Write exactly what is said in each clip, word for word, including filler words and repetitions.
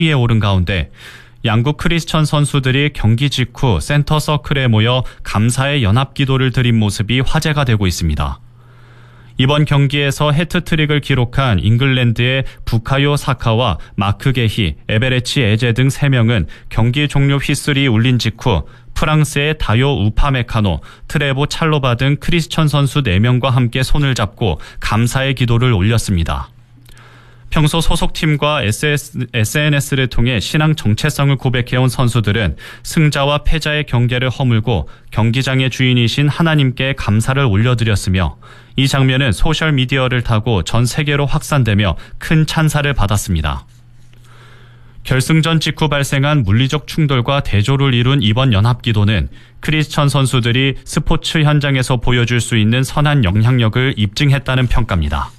위에 오른 가운데 양국 크리스천 선수들이 경기 직후 센터 서클에 모여 감사의 연합기도를 드린 모습이 화제가 되고 있습니다. 이번 경기에서 해트트릭을 기록한 잉글랜드의 부카요 사카와 마크 게히, 에베레치 에제 등 세 명은 경기 종료 휘슬이 울린 직후 프랑스의 다요 우파메카노, 트레보 찰로바 등 크리스천 선수 네 명과 함께 손을 잡고 감사의 기도를 올렸습니다. 평소 소속팀과 에스엔에스를 통해 신앙 정체성을 고백해온 선수들은 승자와 패자의 경계를 허물고 경기장의 주인이신 하나님께 감사를 올려드렸으며 이 장면은 소셜미디어를 타고 전 세계로 확산되며 큰 찬사를 받았습니다. 결승전 직후 발생한 물리적 충돌과 대조를 이룬 이번 연합기도는 크리스천 선수들이 스포츠 현장에서 보여줄 수 있는 선한 영향력을 입증했다는 평가입니다.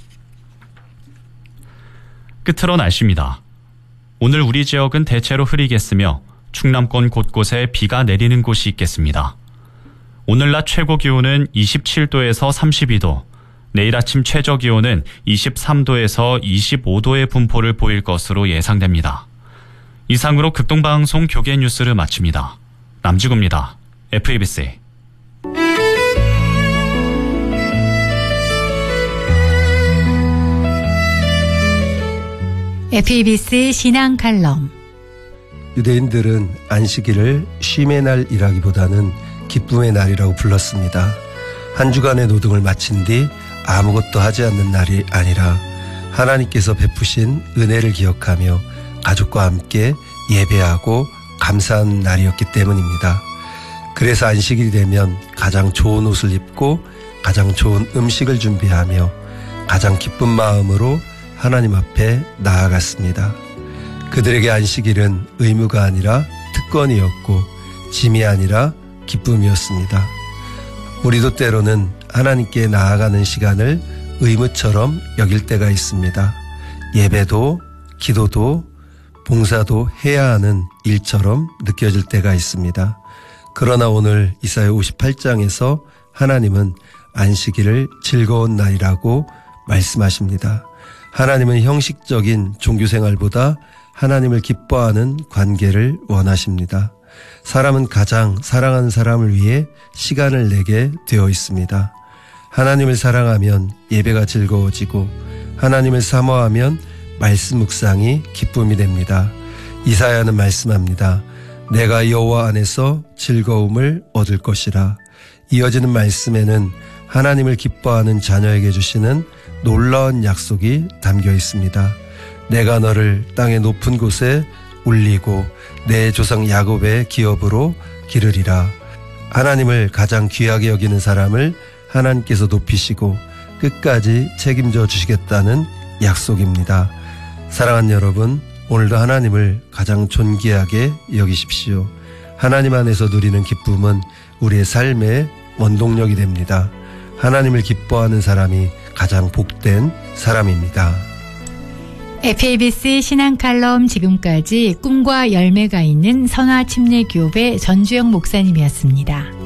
끝으로 날씨입니다. 오늘 우리 지역은 대체로 흐리겠으며 충남권 곳곳에 비가 내리는 곳이 있겠습니다. 오늘 낮 최고 기온은 이십칠 도에서 삼십이 도, 내일 아침 최저 기온은 이십삼 도에서 이십오 도의 분포를 보일 것으로 예상됩니다. 이상으로 극동방송 교계 뉴스를 마칩니다. 남지구입니다. 에프이비씨. 에프이비씨 신앙 칼럼. 유대인들은 안식일을 쉼의 날이라기보다는 기쁨의 날이라고 불렀습니다. 한 주간의 노동을 마친 뒤 아무것도 하지 않는 날이 아니라 하나님께서 베푸신 은혜를 기억하며 가족과 함께 예배하고 감사하는 날이었기 때문입니다. 그래서 안식일이 되면 가장 좋은 옷을 입고 가장 좋은 음식을 준비하며 가장 기쁜 마음으로 하나님 앞에 나아갔습니다. 그들에게 안식일은 의무가 아니라 특권이었고 짐이 아니라 기쁨이었습니다. 우리도 때로는 하나님께 나아가는 시간을 의무처럼 여길 때가 있습니다. 예배도 기도도 봉사도 해야 하는 일처럼 느껴질 때가 있습니다. 그러나 오늘 이사야 오십팔 장에서 하나님은 안식일을 즐거운 날이라고 말씀하십니다. 하나님은 형식적인 종교생활보다 하나님을 기뻐하는 관계를 원하십니다. 사람은 가장 사랑하는 사람을 위해 시간을 내게 되어 있습니다. 하나님을 사랑하면 예배가 즐거워지고 하나님을 사모하면 말씀 묵상이 기쁨이 됩니다. 이사야는 말씀합니다. 내가 여호와 안에서 즐거움을 얻을 것이라. 이어지는 말씀에는 하나님을 기뻐하는 자녀에게 주시는 놀라운 약속이 담겨 있습니다. 내가 너를 땅의 높은 곳에 올리고 내 조상 야곱의 기업으로 기르리라. 하나님을 가장 귀하게 여기는 사람을 하나님께서 높이시고 끝까지 책임져 주시겠다는 약속입니다. 사랑하는 여러분, 오늘도 하나님을 가장 존귀하게 여기십시오. 하나님 안에서 누리는 기쁨은 우리의 삶의 원동력이 됩니다. 하나님을 기뻐하는 사람이 가장 복된 사람입니다. 에프이비씨 신앙 칼럼 지금까지 꿈과 열매가 있는 선화 침례교회 전주영 목사님이었습니다.